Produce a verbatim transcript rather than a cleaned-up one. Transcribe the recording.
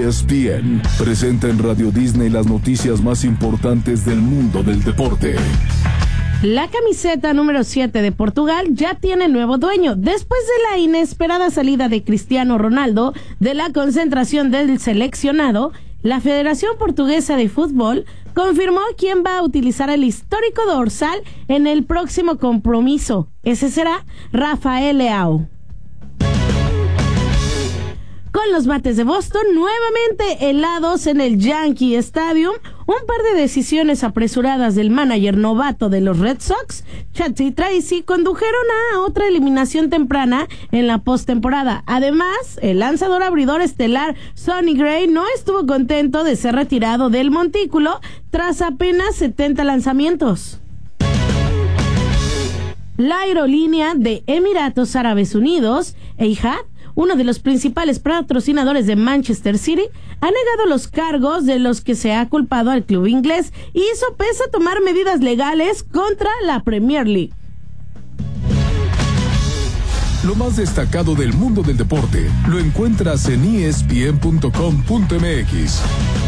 E S P N presenta en Radio Disney las noticias más importantes del mundo del deporte. La camiseta número siete de Portugal ya tiene nuevo dueño. Después de la inesperada salida de Cristiano Ronaldo de la concentración del seleccionado, la Federación Portuguesa de Fútbol confirmó quién va a utilizar el histórico dorsal en el próximo compromiso. Ese será Rafael Leao. Con los Mates de Boston nuevamente helados en el Yankee Stadium, un par de decisiones apresuradas del manager novato de los Red Sox, Chachi Tracy, condujeron a otra eliminación temprana en la postemporada. Además, el lanzador abridor estelar Sonny Gray no estuvo contento de ser retirado del montículo tras apenas setenta lanzamientos. La aerolínea de Emiratos Árabes Unidos, Etihad, uno de los principales patrocinadores de Manchester City, ha negado los cargos de los que se ha culpado al club inglés y hizo pese a tomar medidas legales contra la Premier League. Lo más destacado del mundo del deporte lo encuentras en E S P N punto com punto M X.